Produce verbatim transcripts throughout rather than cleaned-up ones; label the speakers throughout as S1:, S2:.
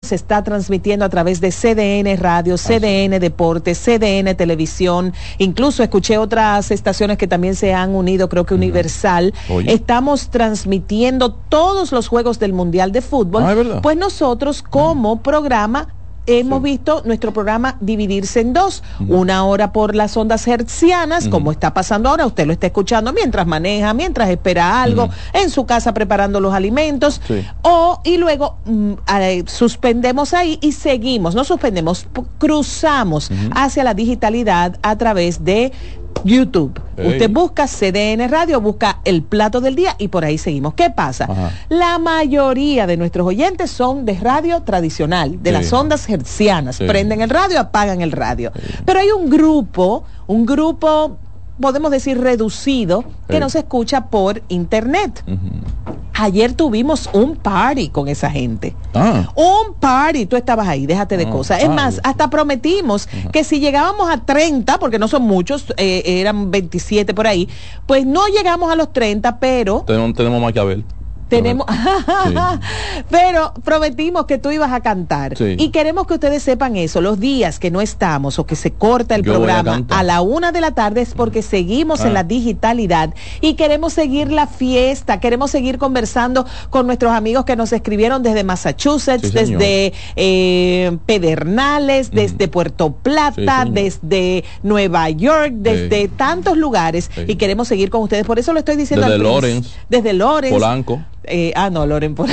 S1: se está transmitiendo a través de C D N Radio, C D N Deportes, C D N Televisión, incluso escuché otras estaciones que también se han unido, creo que Universal. Oye. Estamos transmitiendo todos los juegos del Mundial de Fútbol.
S2: Ah, ¿es verdad?
S1: Pues nosotros como mm. programa hemos sí. visto nuestro programa dividirse en dos, uh-huh. una hora por las ondas hertzianas, uh-huh. como está pasando ahora, usted lo está escuchando mientras maneja, mientras espera algo, uh-huh. en su casa preparando los alimentos, sí. o y luego mm, eh, suspendemos ahí y seguimos, no suspendemos, p- cruzamos uh-huh. hacia la digitalidad a través de YouTube. Hey. Usted busca C D N Radio, busca El Plato del Día y por ahí seguimos. ¿Qué pasa? Ajá. La mayoría de nuestros oyentes son de radio tradicional, de sí. las ondas hertzianas. Sí. Prenden el radio, apagan el radio. Sí. Pero hay un grupo, un grupo, podemos decir reducido, que sí. nos escucha por internet. Uh-huh. Ayer tuvimos un party con esa gente. Ah. Un party. Tú estabas ahí, déjate de ah, cosas. Es ah, más, hasta prometimos uh-huh. que si llegábamos a treinta, porque no son muchos, eh, eran veintisiete por ahí, pues no llegamos a los treinta, pero...
S2: Tenemos, tenemos más que Abel.
S1: Tenemos, sí. pero prometimos que tú ibas a cantar sí. y queremos que ustedes sepan eso. Los días que no estamos o que se corta el Yo programa a, a la una de la tarde es porque seguimos ah. en la digitalidad y queremos seguir la fiesta, queremos seguir conversando con nuestros amigos que nos escribieron desde Massachusetts, sí, desde eh, Pedernales, mm. desde Puerto Plata, sí, desde Nueva York, desde sí. tantos lugares sí. y queremos seguir con ustedes. Por eso lo estoy diciendo
S2: desde Lawrence,
S1: desde Lawrence,
S2: Polanco.
S1: Eh, ah, no, Loren por
S2: de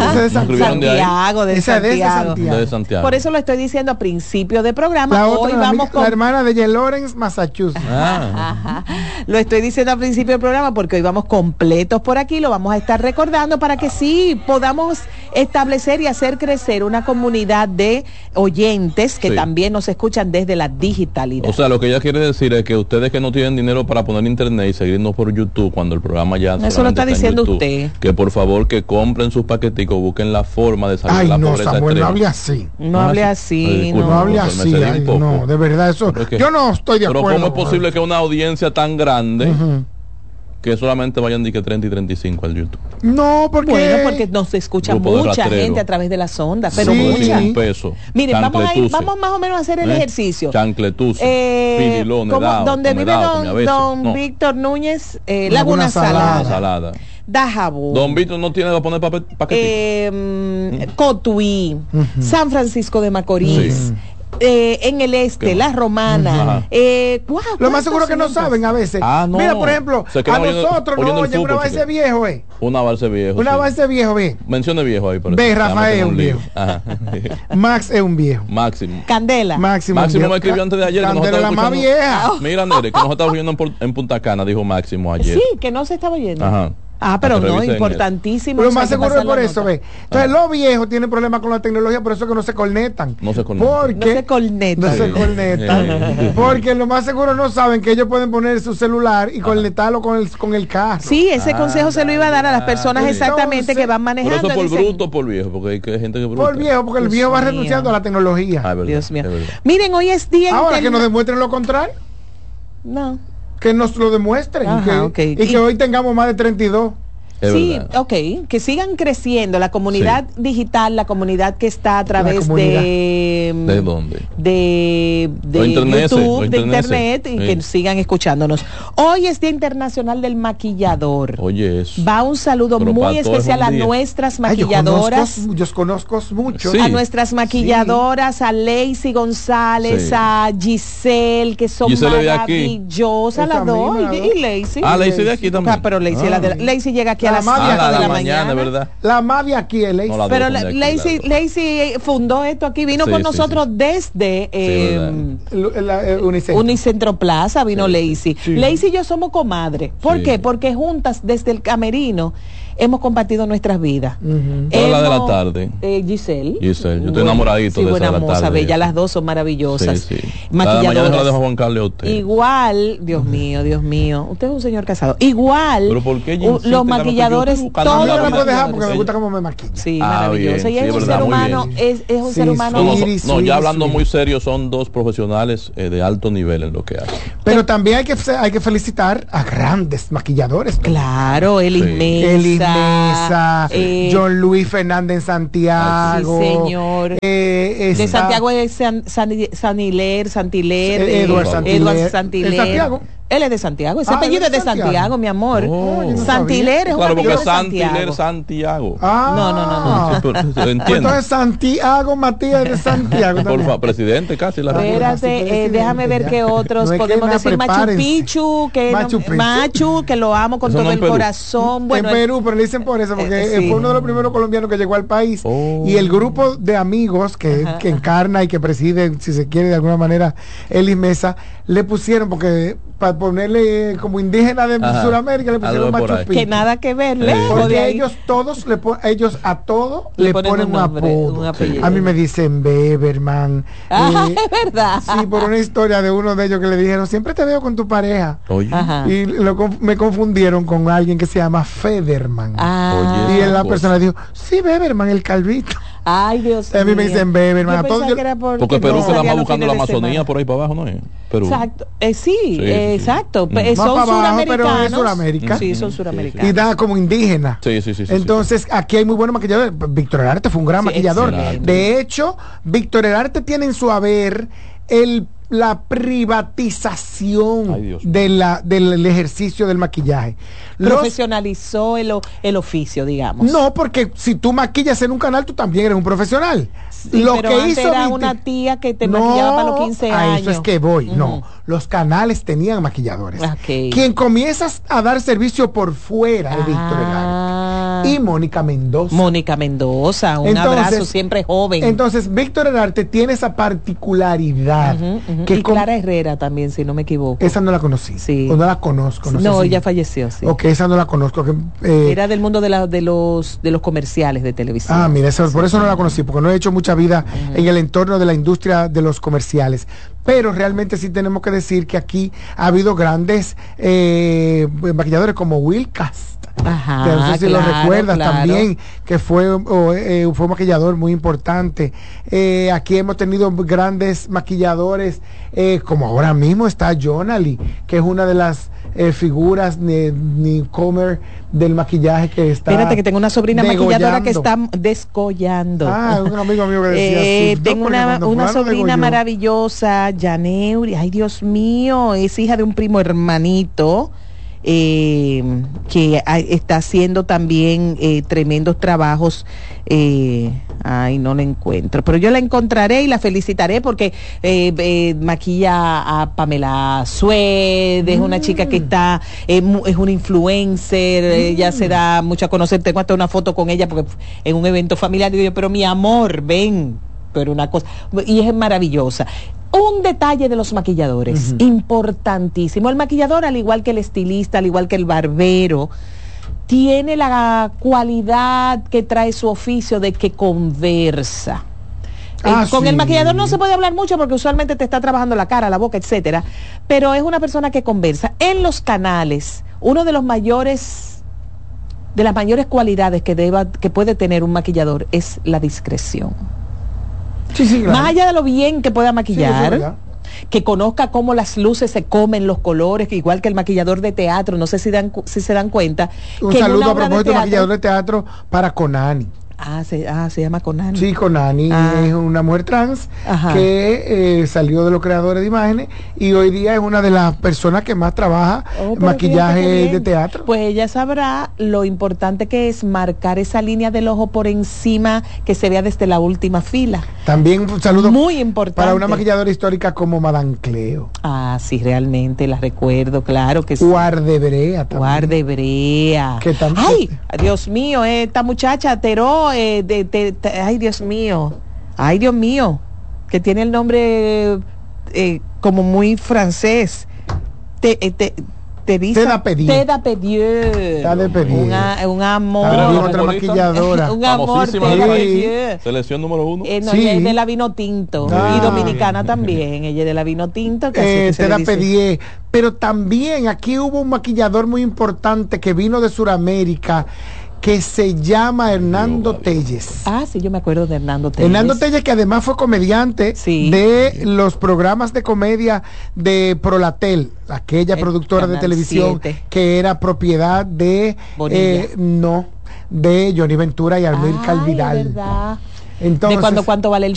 S1: Santiago, de,
S3: de,
S1: Santiago.
S3: de
S2: Santiago.
S1: Por eso lo estoy diciendo a principio de programa.
S3: La
S1: Hoy
S3: otra,
S1: vamos
S3: amiga,
S1: con
S3: la hermana de J. Lawrence, Massachusetts.
S1: Ah. Lo estoy diciendo a principio del programa porque hoy vamos completos por aquí, lo vamos a estar recordando para que sí podamos establecer y hacer crecer una comunidad de oyentes que sí. también nos escuchan desde la digitalidad.
S2: O sea, lo que ella quiere decir es que ustedes que no tienen dinero para poner internet y seguirnos por YouTube cuando el programa ya
S1: eso lo está diciendo
S2: YouTube,
S1: usted,
S2: que por favor que compren sus paqueticos, busquen la forma de salir
S3: ay,
S2: de la
S3: no,
S2: pobreza
S3: Samuel,
S2: extrema.
S3: no hable así.
S1: No hable así, no,
S3: no hable así. Ay, no, de verdad eso.
S2: Es que,
S3: yo no estoy de
S2: pero
S3: acuerdo.
S2: Pero ¿cómo es posible que una audiencia tan grande uh-huh. que solamente vayan de que treinta y treinta y cinco al YouTube?
S3: No, porque
S1: bueno, porque nos escucha
S2: Grupo
S1: mucha gente a través de las ondas, pero
S3: sí.
S1: mucha.
S2: Un peso.
S1: Miren, vamos a ir, vamos más o menos a hacer el ¿Eh? ejercicio.
S2: Chancletuce,
S1: eh,
S2: Pinilón,
S1: como,
S2: Edao,
S1: donde vive
S2: Comedao,
S1: don, don no. Víctor Núñez, eh, Laguna, Laguna Salada.
S2: Salada.
S1: Dajabón.
S2: Don Víctor no tiene que poner papel paquetito.
S1: Eh, mm. Cotuí, uh-huh. San Francisco de Macorís. Sí. Eh, en el este, ¿Qué? La Romana. Eh, wow,
S3: lo más seguro que no saben a veces.
S2: Ah, no.
S3: Mira, por ejemplo, a nosotros no oye una base viejo, eh.
S2: Una base viejo.
S3: Una sí. base viejo, bien.
S2: Mencione viejo ahí. Por
S3: Ve, Rafael es un viejo. Max es un viejo.
S2: Máximo.
S1: Candela.
S3: Máximo.
S2: Máximo me escribió antes de ayer.
S3: Candela es la más vieja.
S2: Mira, Nere, que nos estaba oyendo en, en Punta Cana, dijo Máximo ayer.
S1: Sí, que no se estaba oyendo.
S2: Ajá.
S1: Ah, pero no, importantísimo.
S3: Pero más seguro es por eso, ve. Entonces, ah. los viejos tienen problemas con la tecnología, por eso es que no se cornetan.
S2: No se cornetan.
S1: Porque no se cornetan.
S3: No se cornetan. Porque lo más seguro no saben que ellos pueden poner su celular y cornetarlo con el, con el carro.
S1: Sí, ese ah, consejo se lo iba a dar a las personas exactamente que van manejando.
S2: Por eso por dicen, bruto o por viejo, porque hay gente que bruta.
S3: Por viejo, porque
S1: Dios
S3: el viejo
S1: mío.
S3: va renunciando a la tecnología.
S2: Ah, verdad,
S1: Dios mío. Miren, hoy es día
S3: Ahora
S1: interna-
S3: que nos demuestren lo contrario.
S1: No.
S3: Que nos lo demuestren.
S1: Ajá,
S3: y que,
S1: okay.
S3: y que y, hoy tengamos más de treinta y dos.
S2: Es
S1: sí,
S2: verdad.
S1: ok, que sigan creciendo la comunidad sí. digital, la comunidad que está a través de...
S2: ¿De dónde?
S1: De, de
S2: internet,
S1: YouTube, de
S2: internet,
S1: internet, y
S2: sí.
S1: que sigan escuchándonos. Hoy es Día Internacional del Maquillador.
S2: Oye, eso.
S1: Va un saludo
S2: Pero
S1: muy especial a nuestras maquilladoras.
S3: Ay, yo, conozco, yo conozco mucho.
S2: Sí.
S1: A nuestras maquilladoras, sí. a Lacey González, sí. a Giselle, que son
S2: Giselle
S1: maravillosas las dos. Y, y Lacey.
S2: Ah, Lacey de aquí también.
S1: Ah, pero Lacey,
S2: ah.
S1: la de, Lacey llega aquí a
S3: La
S1: las
S3: más
S1: cinco
S2: ah,
S1: de
S2: la,
S1: la,
S2: la
S1: mañana,
S2: mañana, ¿verdad?
S3: La más de aquí es Lacey.
S2: No,
S1: pero
S2: la
S1: la, Lacey, Lacey fundó esto aquí, vino
S2: sí,
S1: con
S2: sí,
S1: nosotros
S2: sí.
S1: desde eh,
S3: sí, la, eh, Unicentro.
S1: Unicentro Plaza, vino
S2: sí,
S1: Lacey.
S3: Sí.
S1: Lacey y yo somos comadres. ¿Por
S2: sí.
S1: qué? Porque juntas desde el camerino hemos compartido nuestras vidas.
S3: Uh-huh.
S2: Toda la de la tarde.
S1: Eh, Giselle.
S2: Giselle, yo estoy enamoradito
S1: sí,
S2: de
S1: buena
S2: esa de la
S1: moza,
S2: tarde.
S1: bella, las dos son maravillosas.
S2: Sí, sí.
S1: Maquilladoras.
S2: La de mañana la dejo a Juan Carlos a usted.
S1: Igual, Dios mío, Dios mío, usted es un señor casado. Igual,
S2: ¿Pero por qué
S1: uh, los maquilladores,
S3: todos
S1: todos
S3: no
S1: los
S3: la puedo dejar
S1: maquilladores.
S3: porque me gusta cómo me maquilla.
S1: Sí,
S2: ah,
S1: maravillosa.
S2: Bien,
S1: y es
S2: sí,
S1: un
S2: verdad,
S1: ser
S2: muy
S1: humano,
S2: bien.
S1: es, es un
S3: Sí,
S1: ser humano.
S2: No, no,
S3: Iris,
S2: no,
S3: Iris,
S2: ya hablando
S3: Iris.
S2: muy serio, son dos profesionales eh, de alto nivel en lo que hacen.
S3: Pero también hay que, hay que felicitar a grandes maquilladores.
S1: Claro, Elis
S2: Sí.
S1: Mesa.
S3: Elis Mesa,
S1: eh,
S3: John Luis Fernández en Santiago.
S1: Sí, señor.
S3: Eh,
S1: de
S3: está-
S1: Santiago es San, San, Saniler, Santiler.
S3: Eh,
S1: eh,
S3: Edward Santiler.
S1: Edward Santiler.
S3: ¿En Santiago?
S1: Él es de Santiago, ese
S3: Ah,
S1: apellido
S3: él
S1: es
S3: es
S1: de
S3: de
S1: Santiago,
S3: Santiago.
S1: mi amor.
S2: Oh, yo no
S1: Santiler es un
S2: Claro, porque
S1: apellido de
S2: Santiler,
S1: Santiago.
S2: Santiago.
S3: Ah,
S1: No, no, no, no.
S2: Sí, pero,
S3: Pues
S2: entiendo.
S3: entonces Santiago Matías de Santiago.
S2: Por
S3: también.
S2: favor, presidente casi la
S1: Espérate,
S3: Sí,
S1: eh,
S3: presidente,
S1: déjame ver
S3: ya.
S1: qué otros.
S3: No es que
S1: Podemos
S3: nada,
S1: decir Machu
S3: prepárense.
S1: Picchu, que
S3: Machu
S1: no-
S3: Picchu.
S1: Machu, que lo amo con
S2: Eso
S1: todo
S2: no en
S1: el
S2: Perú.
S1: corazón. Bueno,
S3: en Perú, pero le dicen por eso, porque
S1: Eh,
S3: eh,
S1: sí.
S3: fue uno de los primeros colombianos que llegó al país.
S2: Oh.
S3: Y el grupo de amigos que,
S1: Ajá,
S3: que
S1: ajá.
S3: encarna y que preside, si se quiere de alguna manera, Elis Mesa, le pusieron, porque para ponerle eh, como indígena de
S2: Ajá.
S3: Sudamérica, le pusieron
S2: Algo por
S3: Machu
S2: ahí.
S3: Picchu.
S1: que nada que ver,
S2: Sí.
S1: lejos de
S3: Porque
S1: ahí.
S3: ellos todos, le pon- ellos a todo
S1: Le
S3: le,
S1: ponen
S3: ponen,
S1: un
S3: un,
S1: nombre,
S3: apodo.
S1: un apellido.
S3: A mí me dicen Beberman.
S1: Ah,
S3: eh,
S1: es verdad.
S3: sí, por una historia de uno de ellos que le dijeron, siempre te veo con tu pareja.
S2: Oye.
S1: Ajá.
S3: Y lo conf- me confundieron con alguien que se llama Federman.
S1: Ah.
S2: Oye.
S3: Y la
S2: cosa.
S3: persona dijo, sí, Beberman, el calvito.
S1: Ay, Dios
S3: A mí me
S1: mío.
S3: dicen Beberman,
S1: Yo
S3: a todos
S1: pensaba
S3: yo-
S1: que era porque
S2: Porque Perú
S1: no
S2: se la
S1: salía
S2: va
S1: los
S2: buscando la
S1: fines de
S2: Amazonía
S1: semana.
S2: por ahí para abajo, ¿no es? Perú.
S1: Exacto. Eh, sí,
S2: Sí,
S1: eh,
S2: sí.
S1: exacto.
S2: Mm.
S1: Pe- eh,
S3: Más
S1: son
S3: para abajo, pero
S1: suramericanos.
S3: es Suramérica.
S1: Sí, son
S2: Mm, sí,
S1: suramericanos.
S3: Y da como indígena.
S2: Sí, sí, sí, sí,
S3: Entonces, aquí hay muy buenos maquilladores. Víctor Herarte fue un gran
S1: Sí,
S3: maquillador.
S1: excelente.
S3: De hecho, Víctor Herarte tiene en su haber el la privatización
S2: Ay, Dios mío.
S3: de la, del ejercicio del maquillaje. Los-
S1: Profesionalizó el, o- el oficio, digamos.
S3: no, porque si tú maquillas en un canal, tú también eres un profesional.
S1: Sí, pero antes era
S3: Viti-
S1: una tía que te maquillaba para los quince
S3: a
S1: años.
S3: eso es que voy.
S1: Ujú.
S3: No, los canales tenían maquilladores.
S1: Ok.
S3: Quien comienzas a dar servicio por fuera es Víctor
S1: Ah.
S3: Herarte y Mónica Mendoza.
S1: Mónica Mendoza, un
S3: Entonces-
S1: abrazo, siempre joven.
S3: Entonces, Víctor Herarte tiene esa particularidad.
S1: Ujú, ujú.
S3: que
S1: Y
S3: con-
S1: Clara Herrera también, si no me equivoco.
S3: esa no la conocí.
S1: Sí.
S3: O no la conozco. No,
S1: no,
S3: sé si-
S1: ella falleció, sí.
S3: Ok, esa no la conozco. que, eh,
S1: Era del mundo de, la, de, los, de los comerciales de televisión.
S3: Ah, mira, eso- por eso no la conocí, porque no he hecho mucha vida en el entorno de la industria de los comerciales. Pero realmente sí tenemos que decir que aquí ha habido grandes eh, maquilladores como Will Cast.
S1: Ajá,
S3: Que no sé si lo
S1: claro,
S3: recuerdas
S1: claro.
S3: también, que fue, o, eh, fue un maquillador muy importante. Eh, aquí hemos tenido grandes maquilladores, eh, como ahora mismo está Jonali, que es una de las eh, figuras de newcomer del maquillaje que está.
S1: Espérate que tengo una sobrina maquilladora que
S3: degollando.
S1: está descollando.
S3: Ah, un amigo mío que decía
S1: Eh,
S3: así, no,
S1: tengo
S3: porque
S1: una,
S3: cuando
S1: una
S3: fulano
S1: sobrina
S3: degolló.
S1: maravillosa, Yaneuri. Ay, Dios mío, es hija de un primo hermanito. eh, que ha- está haciendo también eh, tremendos trabajos. eh, ay, no la encuentro, pero yo la encontraré y la felicitaré porque eh, eh, maquilla a Pamela Sued, es una chica que está, eh, mu- es una influencer, ella se da mucho a conocer, tengo hasta una foto con ella porque en un evento familiar digo yo, pero mi amor, ven, pero una cosa, y es maravillosa. Un detalle de los maquilladores, importantísimo. El maquillador, al igual que el estilista, al igual que el barbero, tiene la cualidad que trae su oficio de que conversa.
S3: Ah,
S1: Eh, con
S3: sí.
S1: el maquillador no se puede hablar mucho porque usualmente te está trabajando la cara, la boca, etcétera, pero es una persona que conversa. En los canales, uno de los mayores, de las mayores cualidades que deba, que puede tener un maquillador es la discreción.
S3: Sí, sí, claro.
S1: Más allá de lo bien que pueda
S3: Sí, eso es
S1: maquillar,
S3: verdad.
S1: que conozca cómo las luces se comen los colores, que igual que el maquillador de teatro, no sé si dan cu- si se dan cuenta.
S3: Un
S1: que en
S3: saludo
S1: una
S3: a
S1: obra de
S3: propósito de
S1: teatro-
S3: maquillador de teatro para Conani.
S1: Ah, se, ah, se llama Conan.
S3: Sí, Conani
S1: Ah.
S3: es una mujer trans
S1: Ajá.
S3: que eh, salió de los creadores de imágenes y hoy día es una de las personas que más trabaja
S1: Oh, pero
S3: maquillaje
S1: fíjate qué bien.
S3: de teatro.
S1: Pues ella sabrá lo importante que es marcar esa línea del ojo por encima que se vea desde la última fila.
S3: También un saludo
S1: Muy importante.
S3: para una maquilladora histórica como Madame Cleo.
S1: Ah, sí, realmente la recuerdo, claro que sí.
S3: Guardebrea también.
S1: Guardebrea.
S3: Que también-
S1: Ay, Dios mío, eh, esta muchacha Teró, eh, de, de- de- ay, Dios mío, ay, Dios mío, que tiene el nombre eh, como muy francés. Te, eh, te, Teresa-
S3: Teda Pedieu.
S1: Teda Pedieu.
S3: Teda Pedieu.
S1: Una- un amor.
S3: También
S2: Pero
S3: otra
S2: futbolista.
S3: maquilladora.
S1: un amor,
S2: Famosísima
S1: Teda
S3: del país.
S1: Pedieu.
S2: Selección número uno.
S1: Eh, no,
S3: Sí.
S1: ella es de la vino tinto
S3: Ah.
S1: y dominicana también, ella es de la vino tinto, que así
S3: Eh,
S1: que se
S3: te
S1: le
S3: la
S1: dice.
S3: pedí. Pero también aquí hubo un maquillador muy importante que vino de Sudamérica que se llama Hernando Telles.
S1: Ah, sí, yo me acuerdo de Hernando Telles.
S3: Hernando Telles, que además fue comediante
S1: sí.
S3: de los programas de comedia de Prolatel, aquella
S1: El
S3: productora de televisión
S1: siete.
S3: que era propiedad de eh, no, de Johnny Ventura y Amílcar Vidal.
S1: ¿Verdad?
S3: Entonces,
S1: de cuando cuánto vale el